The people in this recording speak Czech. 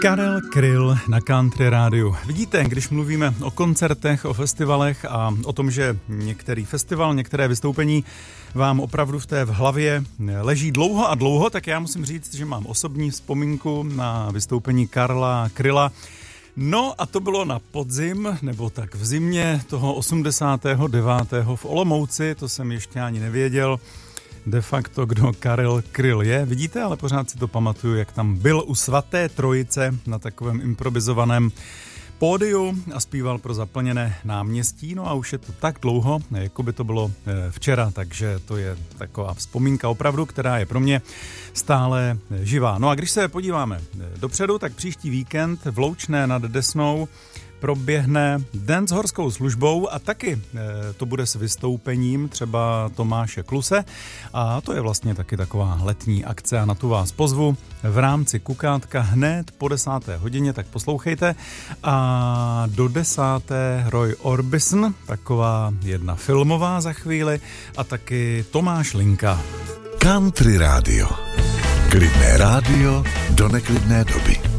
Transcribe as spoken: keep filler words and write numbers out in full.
Karel Kryl na Country Rádiu. Vidíte, když mluvíme o koncertech, o festivalech a o tom, že některý festival, některé vystoupení vám opravdu v té v hlavě leží dlouho a dlouho, tak já musím říct, že mám osobní vzpomínku na vystoupení Karla Kryla. No a to bylo na podzim, nebo tak v zimě toho osmdesátého devátého v Olomouci, to jsem ještě ani nevěděl de facto, kdo Karel Kryl je. Vidíte, ale pořád si to pamatuju, jak tam byl u Svaté Trojice na takovém improvizovaném pódiu a zpíval pro zaplněné náměstí. No a už je to tak dlouho, jako by to bylo včera, takže to je taková vzpomínka opravdu, která je pro mě stále živá. No a když se podíváme dopředu, tak příští víkend v Loučné nad Desnou proběhne den s horskou službou a taky e, to bude s vystoupením třeba Tomáše Kluse a to je vlastně taky taková letní akce a na tu vás pozvu v rámci Kukátka hned po desáté hodině, tak poslouchejte. A do desáté Roy Orbison, taková jedna filmová za chvíli a taky Tomáš Linka. Country Rádio. Klidné rádio do neklidné doby.